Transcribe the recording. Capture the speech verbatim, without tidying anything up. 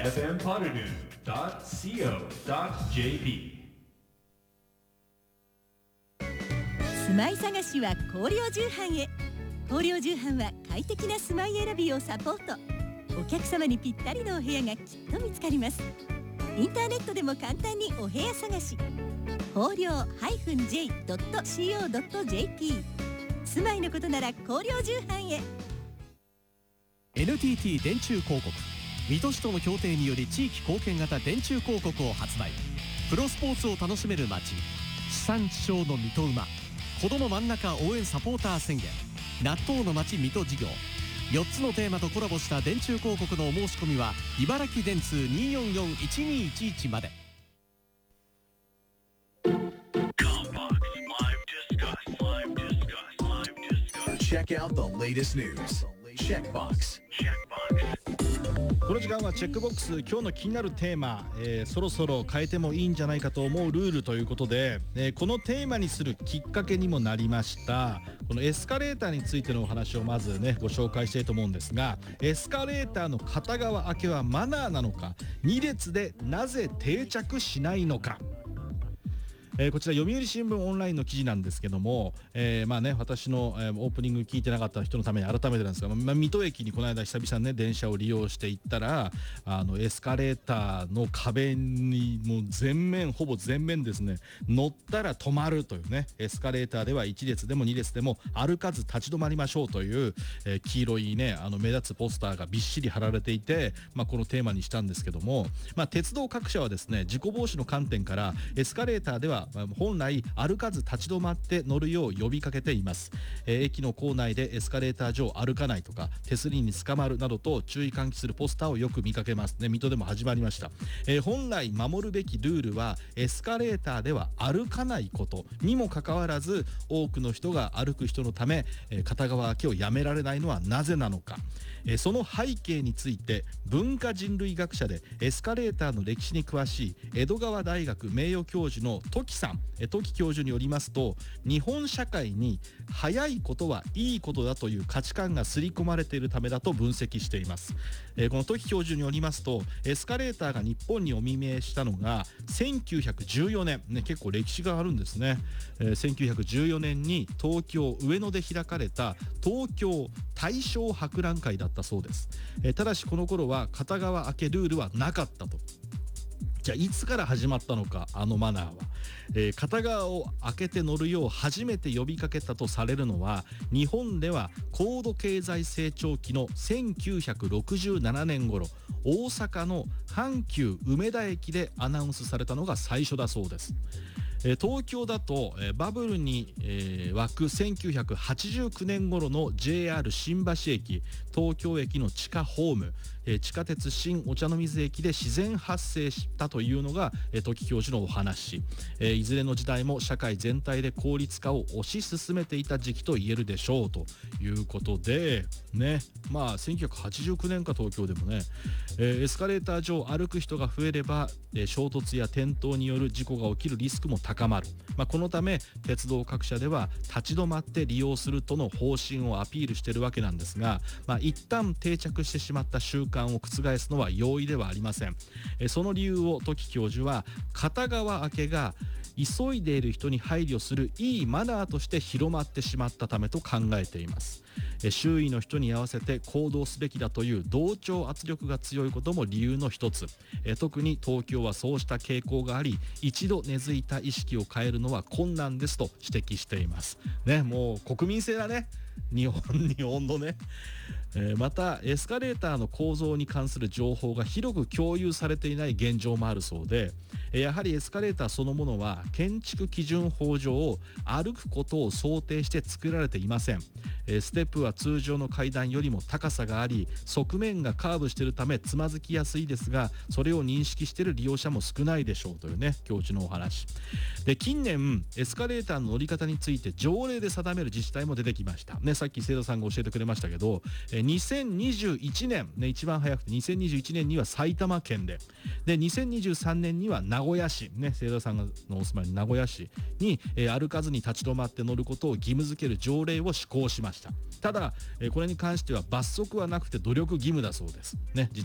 エフエム ポッドニュース ドット シーオー ドット ジェーピー 住まい探しは光陵重版へ。光陵重版は快適な住まい選びをサポート。お客様にぴったりのお部屋がきっと見つかります。インターネットでも簡単にお部屋探し。光陵 ジェイドット シーオー ドット ジェーピー 住まいのことなら光陵重版へ。 エヌティーティー 電柱広告、水戸市との協定により地域貢献型電柱広告を発売。プロスポーツを楽しめる街、地産地消の水戸馬、子ども真ん中応援サポーター宣言、納豆の街水戸事業、よっつのテーマとコラボした電柱広告のお申し込みは茨城電通 にーよんよんいちにーいちいち まで。 Check out the latest news. Checkbox. この時間はチェックボックス、今日の気になるテーマ、えー、そろそろ変えてもいいんじゃないかと思うルールということで、えー、このテーマにするきっかけにもなりましたこのエスカレーターについてのお話をまずねご紹介したいと思うんですが、エスカレーターの片側開けはマナーなのか、に列でなぜ定着しないのか。えー、こちら読売新聞オンラインの記事なんですけども、えー、まあね私の、えー、オープニング聞いてなかった人のために改めてなんですが、まあ、水戸駅にこの間久々にね電車を利用していったら、あのエスカレーターの壁にもう全面ほぼ全面ですね、乗ったら止まるというね、エスカレーターではいち列でもに列でも歩かず立ち止まりましょうという、えー、黄色いねあの目立つポスターがびっしり貼られていて、まあ、このテーマにしたんですけども、まあ、鉄道各社はですね事故防止の観点からエスカレーターでは本来歩かず立ち止まって乗るよう呼びかけています。えー、駅の構内でエスカレーター上歩かないとか手すりに捕まるなどと注意喚起するポスターをよく見かけますね。水戸でも始まりました。えー、本来守るべきルールはエスカレーターでは歩かないことにもかかわらず、多くの人が歩く人のため、えー、片側開けをやめられないのはなぜなのか。えー、その背景について文化人類学者でエスカレーターの歴史に詳しい江戸川大学名誉教授の時さん、時教授によりますと、日本社会に早いことはいいことだという価値観が刷り込まれているためだと分析しています。えー、この時教授によりますと、エスカレーターが日本にお目見えしたのがせんきゅうひゃくじゅうよねん、ね、結構歴史があるんですね。えー、せんきゅうひゃくじゅうよねんに東京上野で開かれた東京大正博覧会だったそうです。えー、ただしこの頃は片側開けルールはなかったと。じゃあいつから始まったのか、あのマナーは。えー、片側を開けて乗るよう初めて呼びかけたとされるのは、日本では高度経済成長期のせんきゅうひゃくろくじゅうななねん頃、大阪の阪急梅田駅でアナウンスされたのが最初だそうです。えー、東京だと、えー、バブルに、えー、湧くせんきゅうひゃくはちじゅうきゅうねん頃の ジェイアール 新橋駅、東京駅の地下ホーム、えー、地下鉄新お茶の水駅で自然発生したというのが、えー、時教授のお話。えー、いずれの時代も社会全体で効率化を推し進めていた時期と言えるでしょうということでね、まあせんきゅうひゃくはちじゅうきゅうねんか東京でもね、えー、エスカレーター上歩く人が増えれば、えー、衝突や転倒による事故が起きるリスクも高まる。まあ、このため鉄道各社では立ち止まって利用するとの方針をアピールしているわけなんですが、まあ、一旦定着してしまった習慣を覆すのは容易ではありません。えー、その理由を時教授は、片側開けが急いでいる人に配慮するいいマナーとして広まってしまったためと考えています。え周囲の人に合わせて行動すべきだという同調圧力が強いことも理由の一つ。え特に東京はそうした傾向があり、一度根付いた意識を変えるのは困難ですと指摘していますね。もう国民性だね、日本日本のね。えー、またエスカレーターの構造に関する情報が広く共有されていない現状もあるそうで、やはりエスカレーターそのものは建築基準法上歩くことを想定して作られていません。ステップは通常の階段よりも高さがあり、側面がカーブしているためつまずきやすいですが、それを認識している利用者も少ないでしょうというね、教授のお話で、近年エスカレーターの乗り方について条例で定める自治体も出てきましたね。さっき清田さんが教えてくれましたけど、にせんにじゅういちねん、ね、一番早くてにせんにじゅういちねんには埼玉県で、でにせんにじゅうさんねんには名古屋市、ね、清田さんのお住まいの名古屋市に、えー、歩かずに立ち止まって乗ることを義務付ける条例を施行しました。ただ、えー、これに関しては罰則はなくて努力義務だそうです、ね。